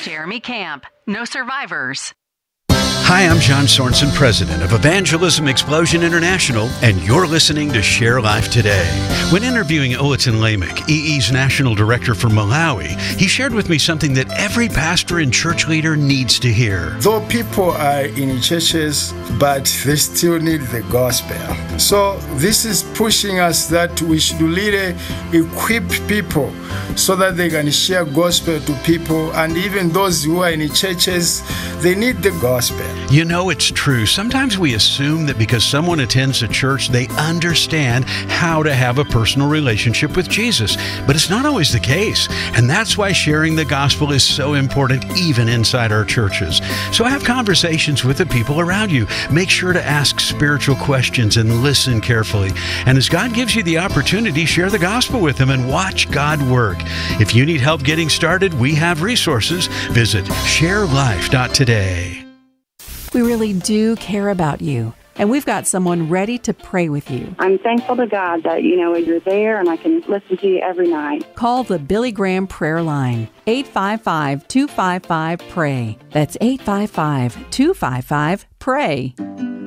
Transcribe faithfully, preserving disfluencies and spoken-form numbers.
Jeremy Camp, No Survivors. Hi, I'm John Sorensen, president of Evangelism Explosion International, and you're listening to Share Life Today. When interviewing Olatin Lamech, E E's national director for Malawi, he shared with me something that every pastor and church leader needs to hear. Though people are in churches, but they still need the gospel. So this is pushing us that we should really equip people so that they can share gospel to people, and even those who are in churches, they need the gospel. You know, it's true. Sometimes we assume that because someone attends a church, they understand how to have a personal relationship with Jesus. But it's not always the case. And that's why sharing the gospel is so important, even inside our churches. So have conversations with the people around you. Make sure to ask spiritual questions and listen carefully. And as God gives you the opportunity, share the gospel with them and watch God work. If you need help getting started, we have resources. Visit share life dot today. We really do care about you, and we've got someone ready to pray with you. I'm thankful to God that, you know, you're there and I can listen to you every night. Call the Billy Graham Prayer Line, eight five five, two five five, P R A Y. That's eight five five, two five five, P R A Y.